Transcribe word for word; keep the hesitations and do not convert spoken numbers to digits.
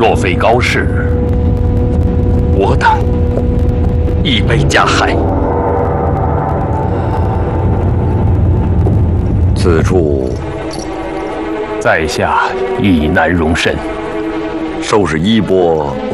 若非高士，我等亦被加害。此处在下亦难容身。 收拾衣钵